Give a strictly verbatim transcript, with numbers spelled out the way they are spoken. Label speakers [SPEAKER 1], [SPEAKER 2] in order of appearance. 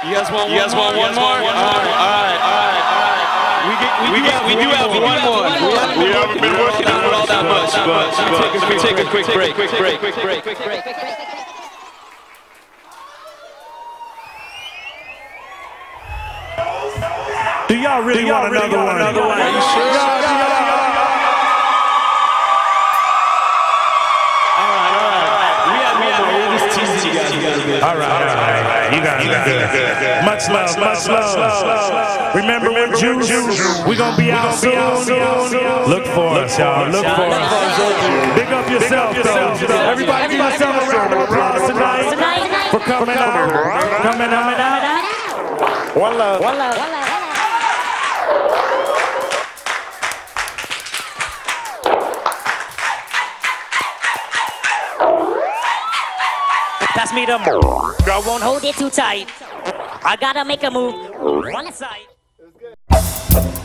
[SPEAKER 1] You guys want? You guys want one more? All right, all right, all right, all right. We get, we, we do, have, we do have one more. We haven't been working on it all that much, but let me take a quick break. Quick break. Quick break. Quick break.
[SPEAKER 2] Do y'all really want another one? Another one?
[SPEAKER 1] Are you sure?
[SPEAKER 2] All right, all right, you got it. Much love, much love. Remember when June, we gonna be out soon. Look for us, y'all. Look for us. Big up yourself, though. Everybody, give yourself a round of applause tonight for coming out, coming out. One love, one love, one love.
[SPEAKER 3] Pass me the move. Girl won't hold it too tight. I gotta make a move. On the side.